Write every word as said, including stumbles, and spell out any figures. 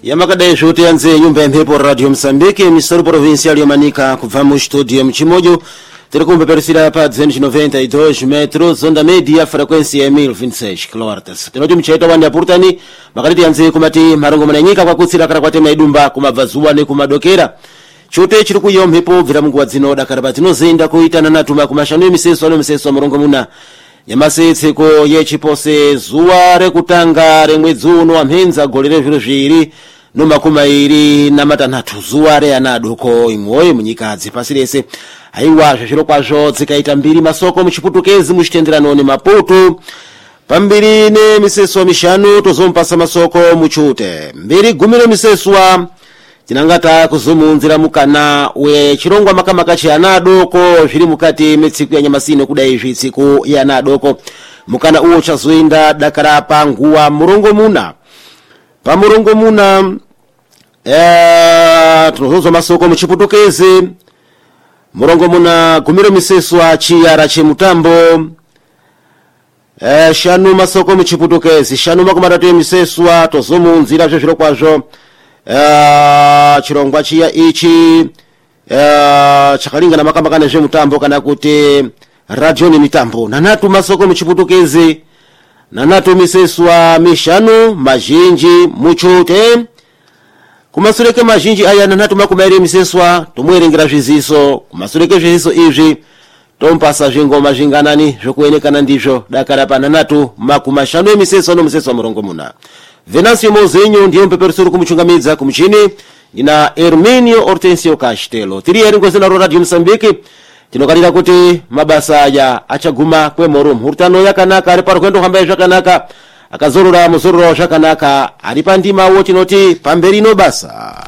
Yamakadai shote yanze nyumba ya mpepo Radio Msambiki Misoro provincial yomanika kuva mu studio mchimojo telekumbe persila hapa duzentos e noventa e dois metros onda media frequência ya mil e vinte e seis kilohertz tenojo mchaita wandi apurtani makariti yanze kumati marongo mananyika kwa kutsira kara kwa tema idumba kumavazuwa ne kumadokera chote chiri kuyo mpepo vira mungu wadzino dakarabati nozinda kuitana natuma kumashanu miseso ano miseso marongo muna yamasetseko yechipose zuwa rekutanga remwedzi uno amhenza golere zviro zviri no makumi iri na matanhatu zuwa re anadoko imwoyo munyikadzi pasirese aiwa zviro kwazvo dzikaita mbiri masoko muchiputukezi muchitenderano ne Maputo pambiri ne miseso mishanu tozompasa masoko muchute mbiri gumire miseswa tinangata kuzumunzira mukana we chirongwa makamaka chi anadoko zviri mukati metsiku ya nyamasino kudai zvitsiku ya anadoko mukana uwo chazoinda dakarapa nguwa murongo muna pa murongo muna eh tunozozo masoko muchiputukezi murongo muna gumiro miseswa chiyara chemutambo eh shanu masoko muchiputukezi shanu makumatatu miseswa tozomunzira zviro kwazvo Uh, chirongwa chiya ichi uh, chakalingana makamaka nezve mutambo kana kuti radio ni mitambo nanatu masoko muchiputukezi nanatu miseswa mishanu mazhinji muchute kumasureke mazhinji aya nanatu makumairi miseswa tomwerengira zviziso kumasureke zviziso izvi tompasa zvingoma zvinganani zvokuenekana ndizvo dakara pananatu makumashanu emiseswa no miseswa murongo muna Venancio Mozenho ndiye mpeperesuru kumuchungamidza kumuchini ina Herminio Hortensio Castelo tiri eri ngozena Radio Msambiki tinokalira kuti mabasa aya achaguma kwemoro mhurtano yakanaka ari parwendo hamba zvakanaka akazorora muzororo zvakanaka ari pandima wo tinoti pamberi no basa